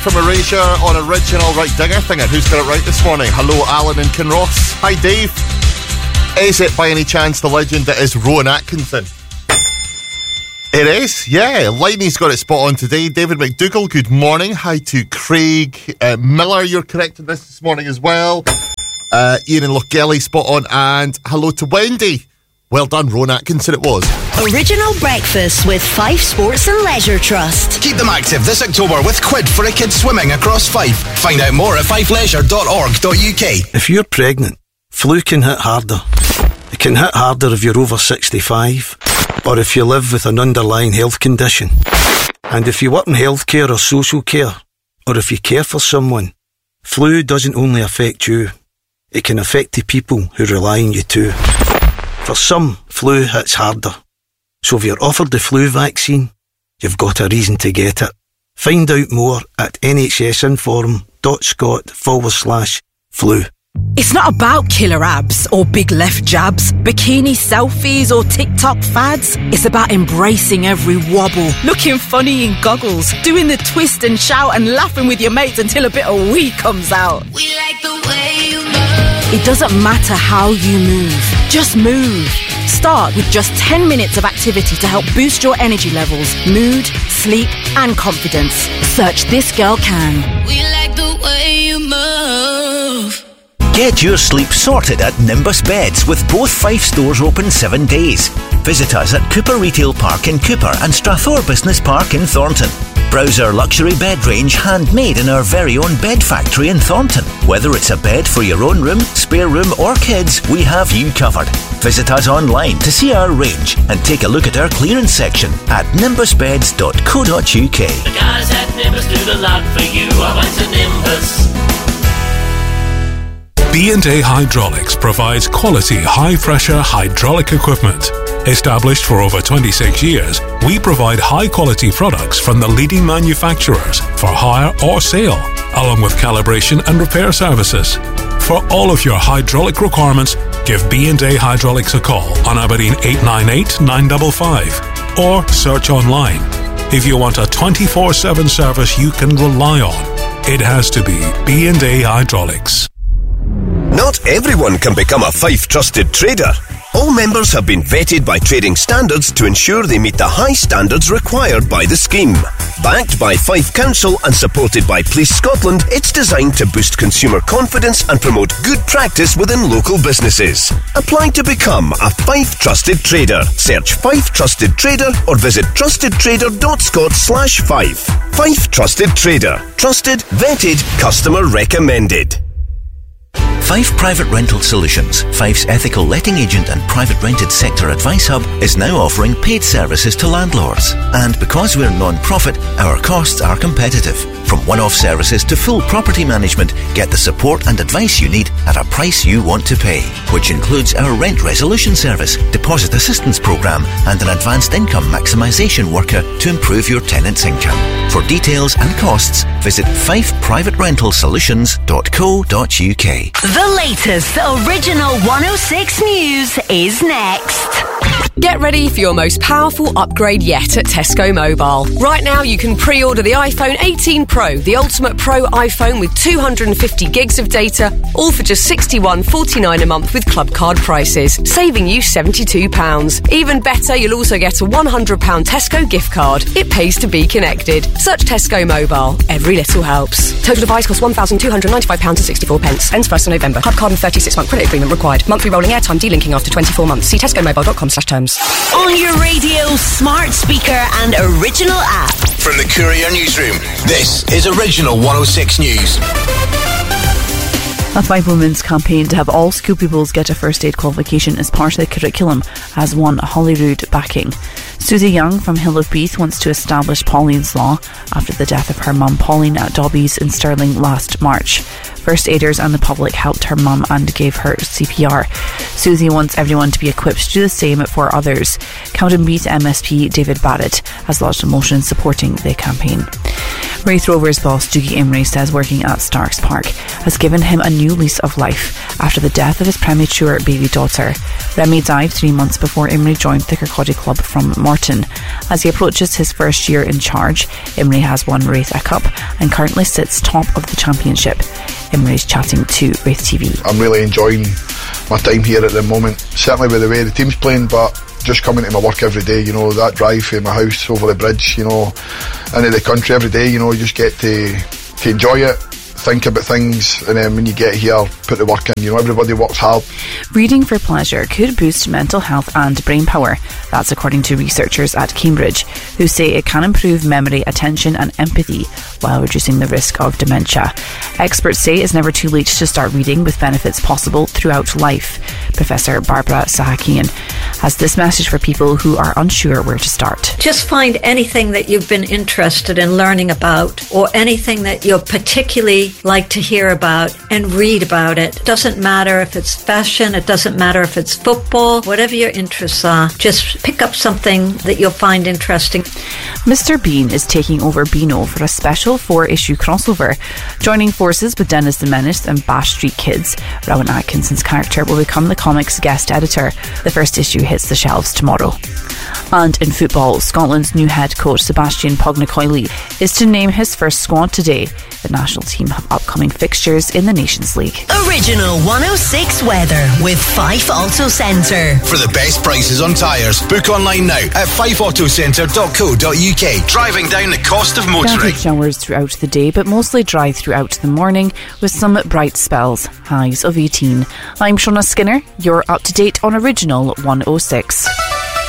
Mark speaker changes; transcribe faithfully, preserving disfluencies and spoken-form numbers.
Speaker 1: From Erasure on Original. Right, Digger Thinger, who's got it right this morning? Hello, Alan and Kinross. Hi, Dave. Is it by any chance the legend that is Rowan Atkinson? It is, yeah. Lightning's got it spot on today. David McDougall, good morning. Hi to Craig uh, Miller, you're correct in this this morning as well. Uh, Ian and Lochgelly, spot on. And hello to Wendy. Well done, Rowan Atkinson it was.
Speaker 2: Original breakfast with Fife Sports and Leisure Trust.
Speaker 3: Keep them active this October with Quid for a kid swimming across Fife. Find out more at fife leisure dot org dot u k.
Speaker 4: If you're pregnant, flu can hit harder. It can hit harder if you're over sixty-five, or if you live with an underlying health condition. And if you work in healthcare or social care, or if you care for someone, flu doesn't only affect you, it can affect the people who rely on you too. For some, flu hits harder. So if you're offered the flu vaccine, you've got a reason to get it. Find out more at nhsinform.scot forward slash flu.
Speaker 5: It's not about killer abs or big left jabs, bikini selfies or TikTok fads. It's about embracing every wobble, looking funny in goggles, doing the twist and shout and laughing with your mates until a bit of wee comes out.
Speaker 6: We like the way you move.
Speaker 5: It doesn't matter how you move, just move. Start with just ten minutes of activity to help boost your energy levels, mood, sleep and confidence. Search This Girl Can.
Speaker 6: We like the way you move.
Speaker 7: Get your sleep sorted at Nimbus Beds with both Fife stores open seven days. Visit us at Cooper Retail Park in Cooper and Strathore Business Park in Thornton. Browse our luxury bed range handmade in our very own bed factory in Thornton. Whether it's a bed for your own room, spare room or kids, we have you covered. Visit us online to see our range and take a look at our clearance section at nimbus beds dot co dot u k.
Speaker 8: The guys at Nimbus do the lot for you. I went to Nimbus.
Speaker 9: B and A Hydraulics provides quality, high-pressure hydraulic equipment. Established for over twenty-six years, we provide high-quality products from the leading manufacturers for hire or sale, along with calibration and repair services. For all of your hydraulic requirements, give B and A Hydraulics a call on Aberdeen eight nine eight, nine five five or search online. If you want a twenty-four seven service you can rely on, it has to be B and A Hydraulics.
Speaker 3: Not everyone can become a Fife Trusted Trader. All members have been vetted by trading standards to ensure they meet the high standards required by the scheme. Backed by Fife Council and supported by Police Scotland, it's designed to boost consumer confidence and promote good practice within local businesses. Apply to become a Fife Trusted Trader. Search Fife Trusted Trader or visit trusted trader dot scot slash Fife. Fife Trusted Trader. Trusted, vetted, customer recommended.
Speaker 7: Fife Private Rental Solutions, Fife's ethical letting agent and private rented sector advice hub, is now offering paid services to landlords. And because we're non-profit, our costs are competitive. From one-off services to full property management, get the support and advice you need at a price you want to pay, which includes our rent resolution service, deposit assistance programme and an advanced income maximisation worker to improve your tenant's income. For details and costs, visit fife private rental solutions dot co dot u k.
Speaker 2: The latest Original one oh six News is next.
Speaker 10: Get ready for your most powerful upgrade yet at Tesco Mobile. Right now you can pre-order the iPhone eighteen Pro, the Ultimate Pro iPhone with two hundred fifty gigs of data, all for just sixty-one forty-nine a month with club card prices, saving you seventy-two pounds. Even better, you'll also get a one hundred pounds Tesco gift card. It pays to be connected. Search Tesco Mobile. Every little helps. Total device costs one thousand two hundred ninety-five pounds sixty-four. Ends first of November. Club card and thirty-six month credit agreement required. Monthly rolling airtime delinking after twenty-four months. See tesco mobile dot com slash terms.
Speaker 2: On your radio, smart speaker and original app.
Speaker 3: From the Courier Newsroom, this is Original one oh six News.
Speaker 11: A Fife Women's campaign to have all school pupils get a first aid qualification as part of the curriculum has won Holyrood backing. Susie Young from Hill of Beath wants to establish Pauline's Law after the death of her mum Pauline at Dobbies in Stirling last March. First aiders and the public helped her mum and gave her C P R. Susie wants everyone to be equipped to do the same for others. Cowdenbeath M S P David Barrett has lodged a motion supporting the campaign. Raith Rovers boss Dougie Imrie says working at Starks Park has given him a new lease of life after the death of his premature baby daughter. Remy died three months before Imrie joined the Kirkcaldy club from Morton. As he approaches his first year in charge, Imrie has won Raith a cup and currently sits top of the championship. Imrie's chatting to Raith T V.
Speaker 12: I'm really enjoying my time here at the moment, certainly with the way the team's playing, but just coming to my work every day, you know, that drive from my house over the bridge, you know, into the country every day, you know, you just get to, to enjoy it, think about things, and then when you get here, put the work in. You know, everybody works hard.
Speaker 11: Reading for pleasure could boost mental health and brain power. That's according to researchers at Cambridge, who say it can improve memory, attention and empathy while reducing the risk of dementia. Experts say it's never too late to start reading, with benefits possible throughout life. Professor Barbara Sahakian has this message for people who are unsure where to start.
Speaker 13: Just find anything that you've been interested in learning about, or anything that you're particularly like to hear about, and read about it. Doesn't matter if it's fashion, it doesn't matter if it's football, whatever your interests are, just pick up something that you'll find interesting.
Speaker 11: Mister Bean is taking over Beano for a special four-issue crossover. Joining forces with Dennis the Menace and Bash Street Kids, Rowan Atkinson's character will become the comic's guest editor. The first issue hits the shelves tomorrow. And in football, Scotland's new head coach Sebastian Pognacoili is to name his first squad today. The national team have upcoming fixtures in the Nations League.
Speaker 2: Original one oh six weather with Fife Auto Centre.
Speaker 14: For the best prices on tyres, book online now at fife auto centre dot co dot uk. Driving down the cost of motoring.
Speaker 11: Scattered showers throughout the day, but mostly dry throughout the morning with some bright spells. Highs of eighteen. I'm Shona Skinner. You're up to date on Original one oh six.